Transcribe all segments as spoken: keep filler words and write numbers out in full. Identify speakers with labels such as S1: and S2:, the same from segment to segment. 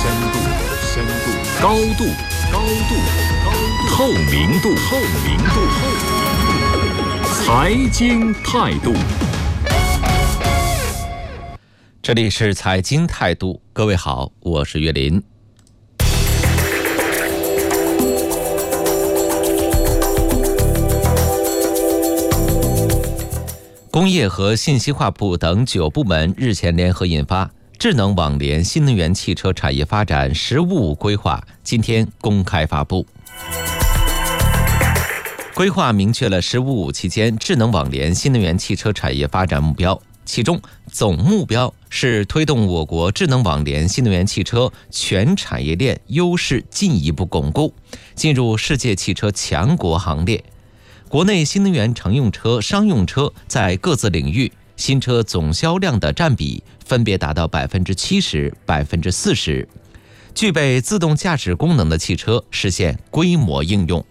S1: 深度，深度，高度，高度，高度，透明度，透明度，透明度，财经态度。
S2: 这里是财经态度，各位好，我是岳林。工业和信息化部等九部门日前联合印发《智能网联新能源汽车产业发展“十五五”规划》，今天公开发布。规划明确了“十五五”期间智能网联新能源汽车产业发展目标，其中总目标是推动我国智能网联新能源汽车全产业链优势进一步巩固，进入世界汽车强国行列。国内新能源乘用车、商用车在各自领域新车总销量的占比分别达到百分之七十、百分之四十。具备自动驾驶功能的汽车实现规模应用。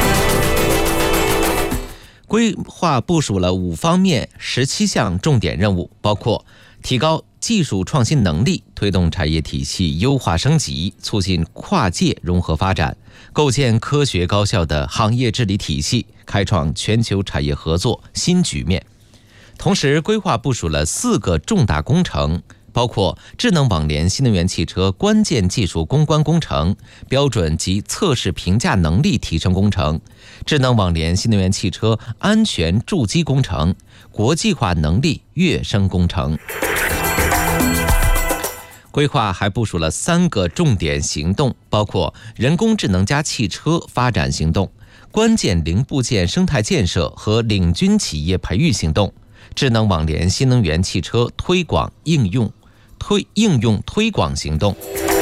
S2: 规划部署了五方面十七项重点任务，包括提高技术创新能力，推动产业体系优化升级，促进跨界融合发展，构建科学高效的行业治理体系，开创全球产业合作新局面。同时，规划部署了四个重大工程，包括智能网联新能源汽车关键技术攻关工程、标准及测试评价能力提升工程、智能网联新能源汽车安全筑基工程、国际化能力跃升工程。规划还部署了三个重点行动，包括人工智能加汽车发展行动、关键零部件生态建设和领军企业培育行动、智能网联新能源汽车推广应用推应用推广行动。